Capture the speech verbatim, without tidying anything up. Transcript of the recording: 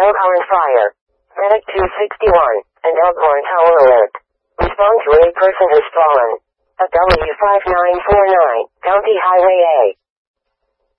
Elkhorn Fire. Medic two sixty-one, and Elkhorn Tower Alert. Respond to a person has fallen. At W five nine four nine, County Highway A.